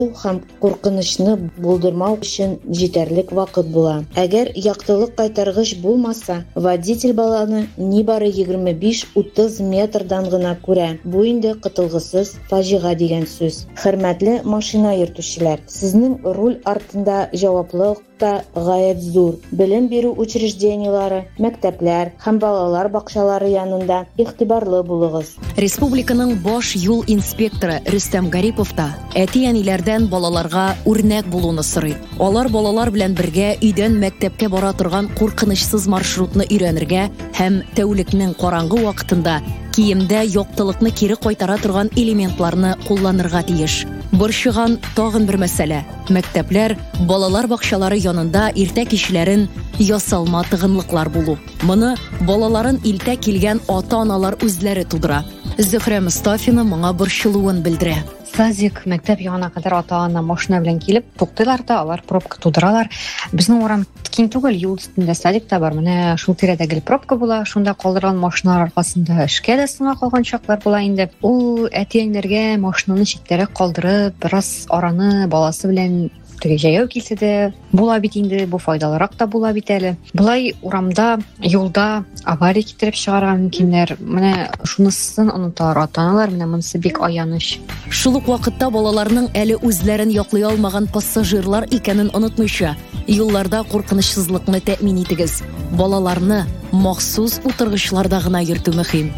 һәм куркынычны булдырмау өчен җитәрлек вакыт була. Әгәр яктылык кайтаргыч булмаса, водитель баланы нибары 25-30 метрдан гына күрә. Бу инде кытылгысыз фаҗига дигән сүз. Хөрмәтле машина йөртүчеләр, сезнең руль артында җаваплылык та гаять зур. Белем бирү учреждениялары, мәктәпләр һәм балалар бакчалары янында игътибарлы булыгыз. Республиканың баш юл инспекторы Рөстәм Гарипов та әти-әниләрдән балаларга үрнәк булуны сорый. Алар балалар белән бергә өйдән мәктәпкә бара торган куркынычсыз маршрутны өйрәнергә һәм тәүлекнең караңгы вакытында киемдә яктылыкны кире кайтара торган элементларны кулланырга тиеш. Борчыган тагын бер мәсьәлә. Мәктәпләр, балалар бакчалары янында иртә кичләрен ясалма тыгынлыклар булу. Моны балаларын илтә килгән ата-аналар үзләре тудыра. Зөһрә Мустафина моңа борчылуын белдерә. Садик, мәктәп янына кадәр ата-ана машина белән килеп туктыйлар да, алар пробка тудыралар. Безнең урам киң түгел, юл өстендә садик та бар. Менә шул тирәдә пробка була, шунда калдырган машиналар аркасында эшкә дә сыңа калган чаклар була инде. Ул әти-әниләргә машинаны читтәрәк калдырып, бераз араны баласы белән җәяү килсә дә була бит инде, бу файдалырак та була бит әле. Булай урамда, юлда авария китереп чыгарган мөмкиннәр. Менә шунысын оныталар ата-аналар, менә монысы бик аяныч. Шул ук вакытта балаларның әле үзләрен яклый алмаган пассажирлар икәнен онытмыйча, юлларда куркынычсызлыкны тәэмин итегез. Балаларны махсус утыргычларда гына йөртү мөһим.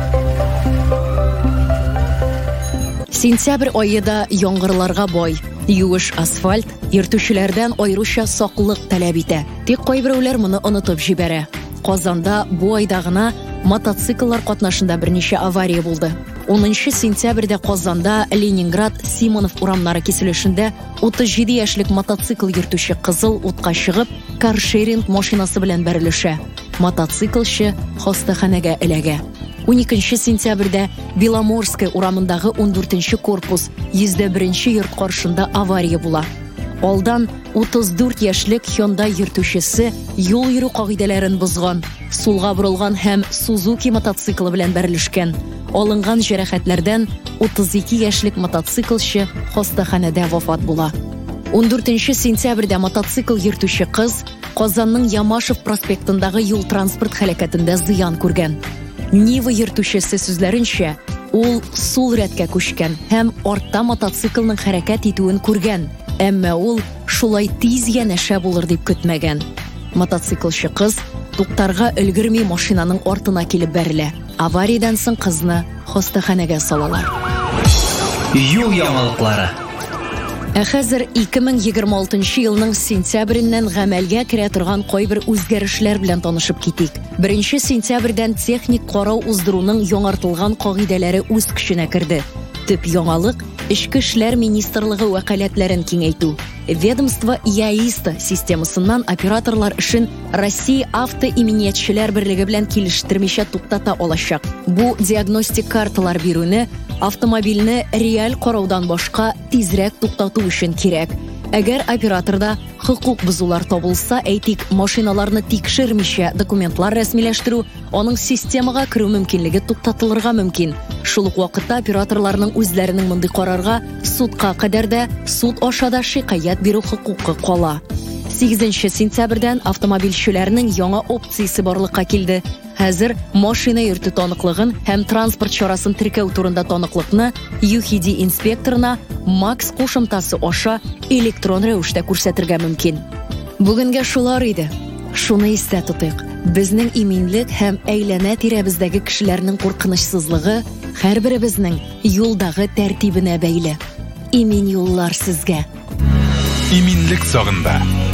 Сентябрь айында яңгырларга бай. Юеш асфальт йөртүчеләрдән аеруча саклык таләп итә. Тик кайберәүләр моны онытып җибәрә. Казанда бу айда гына мотоцикллар катнашында берничә авария булды. 10 сентябрьдә Казанда Ленинград-Симонов урамнары киселешендә 37 яшьлек мотоцикл йөртүче кызыл утка чыгып, каршеринг машинасы белән бәрелешә. Мотоциклчы хастаханәгә эләгә. 12 сентябрьдә Беломорская урамындагы 14-нче корпус 101-нче йорт каршында авария була. Алдан 34 яшьлек Hyundai йөртүчесе юл йөрү кагыйдәләрен бозган, сулга бурылган һәм Suzuki мотоциклы белән бәрелешкән. Алынган җәрәхәтләрдән 32 яшьлек мотоциклчы хастаханәдә вафат була. 14 сентябрьдә мотоцикл йөртүче кыз Казанның Ямашев проспектындагы юл транспорт һәлакәтендә зыян күргән. Нива йөртүчесе сүзләренчә, ул сул рәткә күчкән һәм артта мотоциклның хәрәкәт итүен күргән. Әмма ул шулай тиз янәшә булыр дип көтмәгән. Мотоциклчы кыз туктарга өлгерми машинаның артына килеп бәрелә. Авариядан соң кызны хастаханәгә салалар. Юл яңалыклары. Хәзер 2026 елның сентябреннән гамәлгә керә торган кайбер үзгәрешләр белән танышып китик. 1 сентябрьдән техник карау уздыруның яңартылган кагыйдәләре үз көченә керде. Төп яңалык Эчке эшләр министрлыгы вәкаләтләрен киңәйтү. Ведомство ЯИСТа системасыннан операторлар өчен Россия автоиминятчылар берлеге белән килештермичә туктата алачак. Бу диагностик карталар бирүне автомобильне реаль караудан башка тизрәк туктату өчен кирәк. Әгәр операторда хукук бузулар табылса, әйтик, машиналарны тикшермичә документлар рәсмиләштерү, аның системага керү мөмкинлеге туктатылырга мөмкин. Шул ук вакытта операторларның үзләренең мондый карарга судка кадәр дә суд аша да шикаят бирү хукукы кала. 8 сентябрьдән автомобильчеләрнең яңа опциясе барлыкка килде. Хәзер машина йөртү таныклыгын һәм транспорт чарасын теркәү турында таныклыкны ЮХИДИ инспекторына Макс кушымтасы аша электрон рәвештә күрсәтергә мөмкин. Бүгенгә шулар иде. Шуны истә тотыйк. Безнең иминлек һәм әйләнә тирәбездәге кешеләрнең куркынычсызлыгы һәрберебезнең юлдагы тәртибенә бәйле. Имин юллар сезгә. Иминлек сагында.